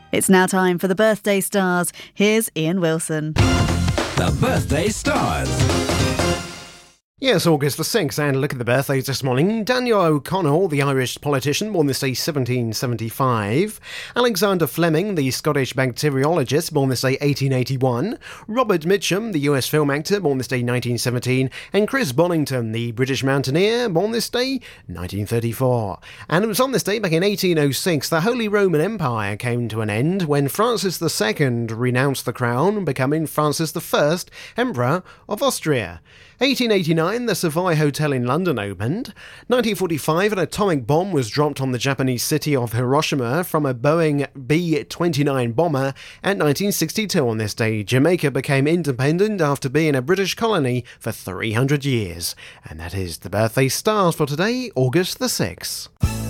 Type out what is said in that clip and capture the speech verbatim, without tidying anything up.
It's now time for the Birthday Stars. Here's Ian Wilson. The Birthday Stars. Yes, August the sixth, and look at the birthdays this morning. Daniel O'Connell, the Irish politician, born this day seventeen seventy-five. Alexander Fleming, the Scottish bacteriologist, born this day eighteen eighty-one. Robert Mitchum, the U S film actor, born this day nineteen seventeen. And Chris Bonington, the British mountaineer, born this day nineteen thirty-four. And it was on this day back in eighteen oh six the Holy Roman Empire came to an end when Francis the Second renounced the crown, becoming Francis the First, Emperor of Austria. eighteen eighty-nine, the Savoy Hotel in London opened. nineteen forty-five, an atomic bomb was dropped on the Japanese city of Hiroshima from a Boeing B twenty-nine bomber. And nineteen sixty-two, on this day, Jamaica became independent after being a British colony for three hundred years. And that is the Birthday Stars for today, August the sixth.